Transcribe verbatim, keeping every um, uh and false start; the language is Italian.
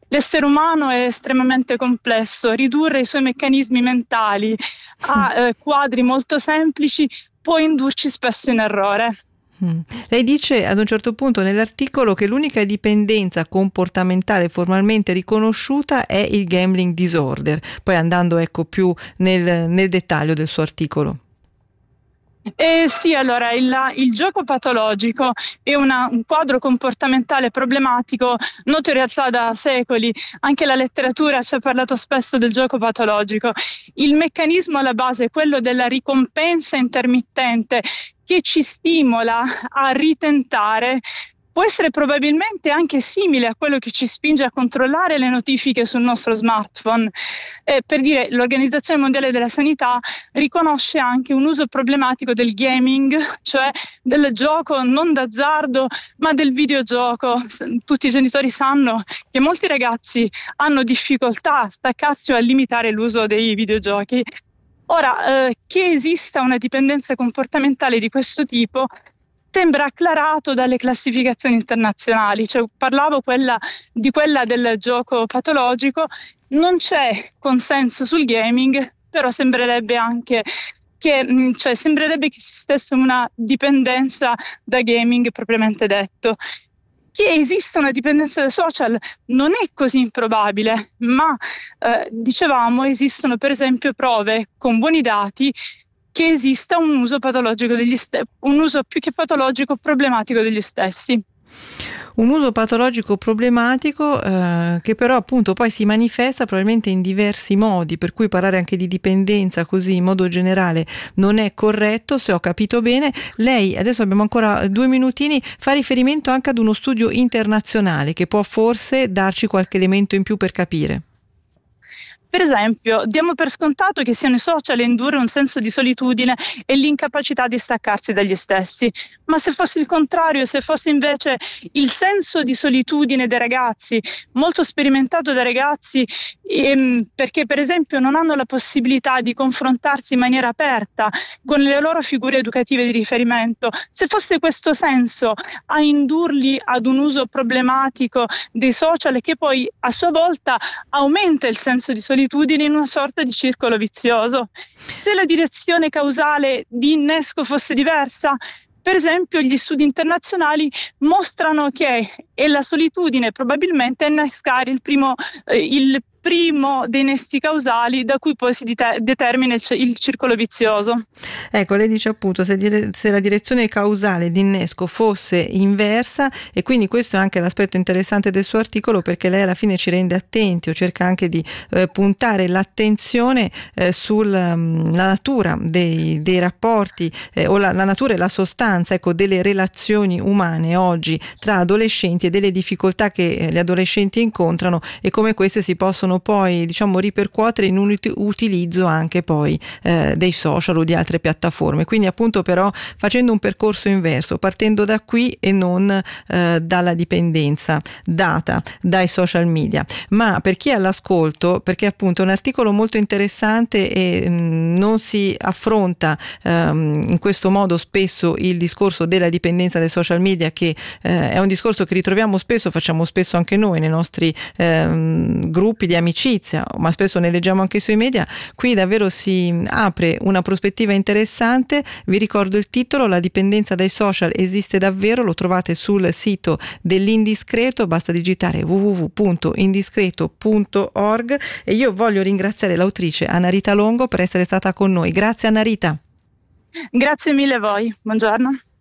l'essere umano è estremamente complesso, ridurre i suoi meccanismi mentali a eh, quadri molto semplici può indurci spesso in errore. Mm. Lei dice ad un certo punto nell'articolo che l'unica dipendenza comportamentale formalmente riconosciuta è il gambling disorder, poi andando ecco più nel, nel dettaglio del suo articolo. Eh sì, allora il, il gioco patologico è una- un quadro comportamentale problematico noto in realtà da secoli. Anche la letteratura ci ha parlato spesso del gioco patologico. Il meccanismo alla base è quello della ricompensa intermittente che ci stimola a ritentare. Può essere probabilmente anche simile a quello che ci spinge a controllare le notifiche sul nostro smartphone. Eh, per dire, l'Organizzazione Mondiale della Sanità riconosce anche un uso problematico del gaming, cioè del gioco non d'azzardo, ma del videogioco. Tutti i genitori sanno che molti ragazzi hanno difficoltà a staccarsi o a limitare l'uso dei videogiochi. Ora, eh, che esista una dipendenza comportamentale di questo tipo sembra acclarato dalle classificazioni internazionali, cioè, parlavo quella, di quella del gioco patologico, non c'è consenso sul gaming, però sembrerebbe anche che, mh, cioè, sembrerebbe che esistesse una dipendenza da gaming propriamente detto. Che esista una dipendenza dai social non è così improbabile, ma eh, dicevamo esistono per esempio prove con buoni dati che esista un uso patologico degli stessi, un uso più che patologico problematico degli stessi. Un uso patologico problematico eh, che però appunto poi si manifesta probabilmente in diversi modi, per cui parlare anche di dipendenza così in modo generale non è corretto, se ho capito bene. Lei, adesso abbiamo ancora due minutini, fa riferimento anche ad uno studio internazionale che può forse darci qualche elemento in più per capire. Per esempio, diamo per scontato che siano i social a indurre un senso di solitudine e l'incapacità di staccarsi dagli stessi. Ma se fosse il contrario, se fosse invece il senso di solitudine dei ragazzi, molto sperimentato dai ragazzi, ehm, perché per esempio non hanno la possibilità di confrontarsi in maniera aperta con le loro figure educative di riferimento, se fosse questo senso a indurli ad un uso problematico dei social che poi a sua volta aumenta il senso di solitudine in una sorta di circolo vizioso. Se la direzione causale di innesco fosse diversa, per esempio, gli studi internazionali mostrano che è la solitudine probabilmente a innescare il primo, eh, il primo dei nesti causali da cui poi si dite- determina il, il circolo vizioso. Ecco, lei dice appunto se, dire, se la direzione causale di innesco fosse inversa, e quindi questo è anche l'aspetto interessante del suo articolo, perché lei alla fine ci rende attenti o cerca anche di eh, puntare l'attenzione eh, sulla um, natura dei, dei rapporti eh, o la, la natura e la sostanza ecco, delle relazioni umane oggi tra adolescenti e delle difficoltà che eh, gli adolescenti incontrano e come queste si possono poi diciamo ripercuotere in un ut- utilizzo anche poi eh, dei social o di altre piattaforme, quindi appunto però facendo un percorso inverso, partendo da qui e non eh, dalla dipendenza data dai social media. Ma per chi è all'ascolto, perché appunto è un articolo molto interessante e mh, non si affronta ehm, in questo modo spesso il discorso della dipendenza dai social media, che eh, è un discorso che ritroviamo spesso, facciamo spesso anche noi nei nostri ehm, gruppi di amicizia, ma spesso ne leggiamo anche sui media. Qui davvero si apre una prospettiva interessante. Vi ricordo il titolo: La dipendenza dai social esiste davvero. Lo trovate sul sito dell'Indiscreto, basta digitare w w w punto indiscreto punto org. E io voglio ringraziare l'autrice Annarita Longo per essere stata con noi. Grazie Annarita. Grazie mille a voi, buongiorno.